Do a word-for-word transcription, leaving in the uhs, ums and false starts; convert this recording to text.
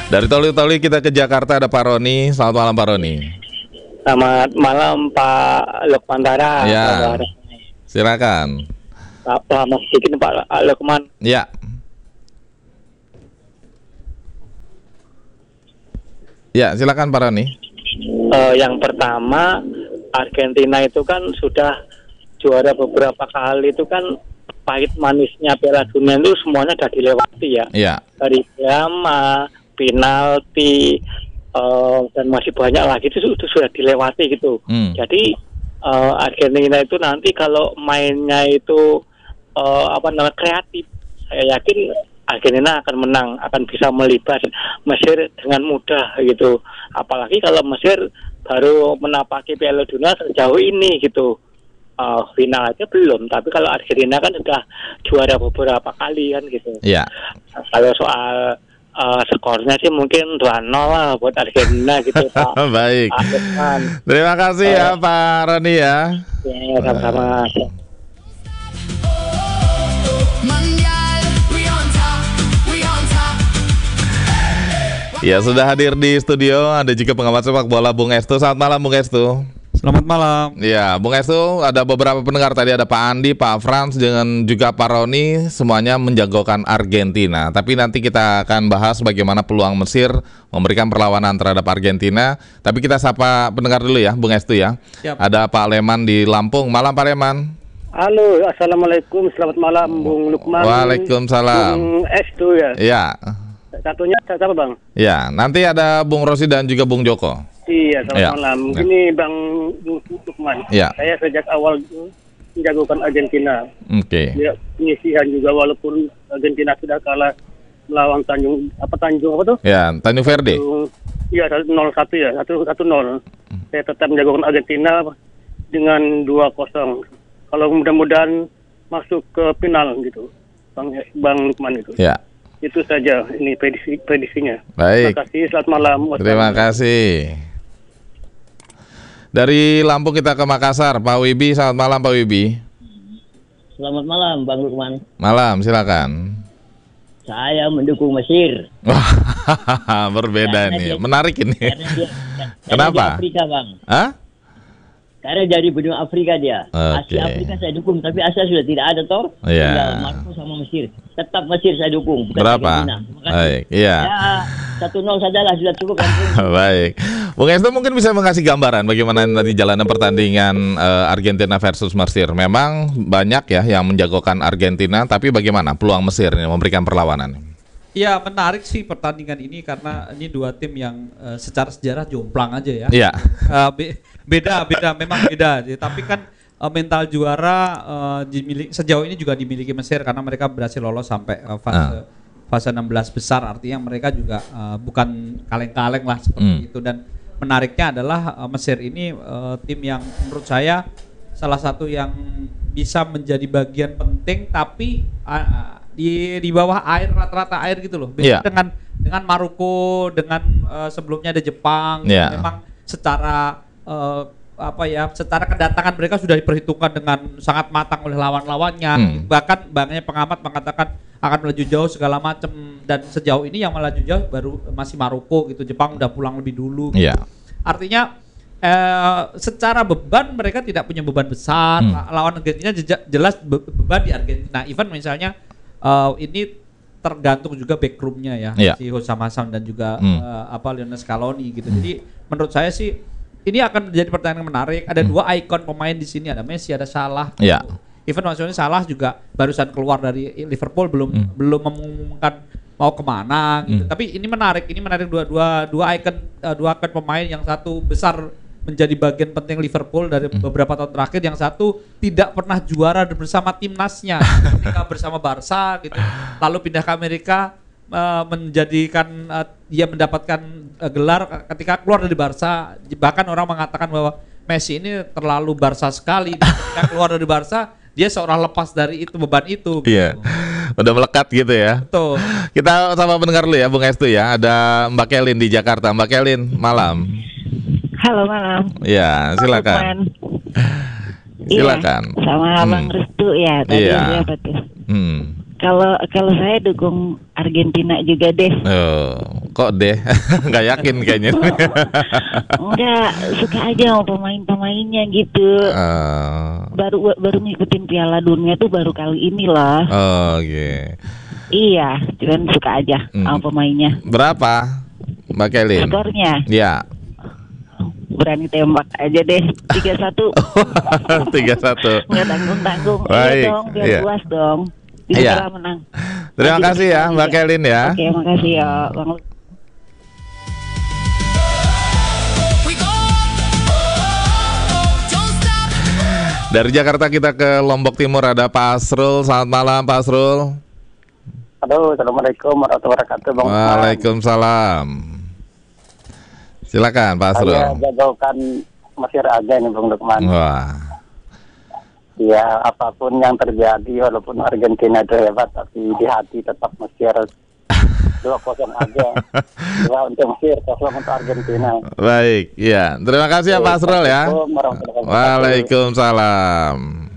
Dari Toli-Toli kita ke Jakarta, ada Pak Roni. Selamat malam Pak Roni. Selamat malam Pak Lukman Tara. Ya, silakan. Pak Mas sedikit Pak Lukman. Ya. Ya, silakan Pak Roni. Uh, yang pertama, Argentina itu kan sudah juara beberapa kali, itu kan pahit manisnya Piala Dunia itu semuanya sudah dilewati ya. Iya. Dari drama, penalti, uh, dan masih banyak lagi itu, itu sudah dilewati gitu. Hmm. Jadi uh, Argentina itu nanti kalau mainnya itu uh, apa namanya kreatif, saya yakin Argentina akan menang, akan bisa melibas Mesir dengan mudah gitu. Apalagi kalau Mesir baru menapaki Piala Dunia sejauh ini gitu. Uh, final aja belum, tapi kalau Argentina kan sudah juara beberapa kali kan gitu. Iya. Nah, kalau soal uh, skornya sih mungkin dua nol lah buat Argentina gitu Pak. Baik. Pak Terima kasih uh, ya Pak Roni ya. Ya, sama-sama. Uh. Ya, sudah hadir di studio ada juga pengamat sepak bola Bung Estu. Selamat malam Bung Estu. Selamat malam. Ya, Bung Estu, ada beberapa pendengar tadi, ada Pak Andi, Pak Frans, dengan juga Pak Roni, semuanya menjagokan Argentina. Tapi nanti kita akan bahas bagaimana peluang Mesir memberikan perlawanan terhadap Argentina. Tapi kita sapa pendengar dulu ya, Bung Estu ya. Siap. Ada Pak Leman di Lampung. Malam Pak Leman. Halo, assalamualaikum, selamat malam Bung Lukman. Waalaikumsalam. Bung Estu ya. Iya. Satunya siapa Bang? Ya, nanti ada Bung Rosi dan juga Bung Joko. Iya, selamat ya. malam. Ini Bang Lukman. Ya. Saya sejak awal menjagokan Argentina. Oke. Okay. Ya, penyisihan juga walaupun Argentina sudah kalah melawan Tanjung apa Tanjung apa tuh? Ya, Tanjung Verde. Iya, nol satu ya, satu nol. Saya tetap menjagokan Argentina dengan dua kosong. Kalau mudah-mudahan masuk ke final gitu. Bang Bang Lukman itu. Ya. Itu saja ini prediksi prediksinya. Baik. Terima kasih, selamat malam. Terima kasih. Dari Lampung kita ke Makassar, Pak Wibi. Selamat malam Pak Wibi. Selamat malam Bang Lukman. Malam, silakan. Saya mendukung Mesir. Berbeda karena nih, dia, menarik ini. Karena dia, Kenapa? Karena Afrika Bang. Hah? Karena dari benua Afrika dia. Okay. Asia Afrika saya dukung, tapi Asia sudah tidak ada toh. Iya. Tinggal Maroko sama Mesir. Tetap Mesir saya dukung. Berapa? Baik, iya. Ya, satu nol sajalah sudah cukup. Baik. Bung Estu mungkin bisa mengasih gambaran bagaimana nanti jalanan pertandingan uh, Argentina versus Mesir. Memang banyak ya yang menjagokan Argentina, tapi bagaimana peluang Mesir ini memberikan perlawanan? Ya, menarik sih pertandingan ini karena ini dua tim yang uh, secara sejarah jomplang aja ya. Iya. Uh, be- beda, beda, memang beda. Tapi kan uh, mental juara uh, dimiliki, sejauh ini juga dimiliki Mesir karena mereka berhasil lolos sampai uh, fase uh. fase enam belas besar. Artinya mereka juga uh, bukan kaleng-kaleng lah seperti hmm. itu. Dan menariknya adalah uh, Mesir ini uh, tim yang menurut saya salah satu yang bisa menjadi bagian penting, tapi uh, di di bawah air, rata-rata air gitu loh. Beda yeah. dengan dengan Maroko, dengan uh, sebelumnya ada Jepang. Yeah. Memang secara uh, apa ya, secara kedatangan mereka sudah diperhitungkan dengan sangat matang oleh lawan-lawannya. Hmm. Bahkan banyak pengamat mengatakan akan melaju jauh segala macam, dan sejauh ini yang melaju jauh baru masih Maroko gitu. Jepang udah pulang lebih dulu. Gitu. Yeah. Artinya eh, secara beban mereka tidak punya beban besar. Hmm. Lawan Argentina jelas be- beban di Argentina. Even misalnya Uh, ini tergantung juga backroomnya ya, yeah. si Hosam Hasan dan juga hmm. uh, apa Lionel Scaloni gitu. Hmm. Jadi menurut saya sih ini akan menjadi pertandingan menarik. Ada hmm. dua ikon pemain di sini, ada Messi, ada Salah. Yeah. Even maksudnya Salah juga barusan keluar dari Liverpool, belum hmm. belum mengumumkan mau kemana gitu. Hmm. Tapi ini menarik, ini menarik dua-dua dua ikon uh, dua ikon pemain, yang satu besar menjadi bagian penting Liverpool dari hmm. beberapa tahun terakhir, yang satu tidak pernah juara bersama timnasnya ketika bersama Barca gitu, lalu pindah ke Amerika uh, menjadikan uh, dia mendapatkan uh, gelar ketika keluar dari Barca. Bahkan orang mengatakan bahwa Messi ini terlalu Barca sekali, ketika keluar dari Barca dia seorang lepas dari itu, beban itu gitu. Iya. Udah melekat gitu ya. Betul. Kita sama pendengar dulu ya Bung Estu ya. Ada Mbak Kelin di Jakarta. Mbak Kelin, malam. Halo malam. Ya, silakan. Silakan. Iya, sama hmm. Abang Restu ya tadi iya. apa tuh? Hmm. Kalau kalau saya dukung Argentina juga deh. Oh. Kok deh? Nggak yakin kayaknya. Enggak, suka aja sama pemain-pemainnya gitu. Uh, Baru baru ngikutin Piala Dunia tuh baru kali ini loh. oh, oke. Okay. Iya, cuman suka aja Hmm. sama pemainnya. Berapa, Mbak Kelin? Skornya Ya. berani tembak aja deh, tiga satu. tiga satu. Nggak tanggung-tanggung. Baik, Iya dong, biar iya. puas dong. Bisa Iya. menang. Terima Lanjut kasih ya, lagi Mbak Kelin ya. Oke, makasih ya, Bang. Dari Jakarta kita ke Lombok Timur ada Pak Asrul. Selamat malam Pak Asrul. Halo, assalamualaikum warahmatullahi wabarakatuh, Bang. Waalaikumsalam. Silakan Pak Asrul. Saya jagokan Mesir aja nih, Bang Lukman. Wah. Ya, apapun yang terjadi, walaupun Argentina itu hebat, tapi di hati tetap Mesir. Dua kosong aja. Dua untuk Mesir, kosong untuk Argentina. Baik, ya. Terima kasih ya Pak Asrul ya. Assalamualaikum warahmatullahi wabarakatuh. Waalaikumsalam.